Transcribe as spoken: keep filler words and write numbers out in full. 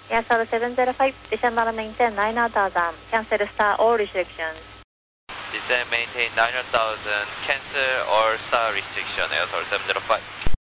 Yes, sir, seven zero five, descend and maintain nine thousand, cancel star all restrictions. Descend maintain nine thousand, cancel all star restriction, Air Seoul seven zero five.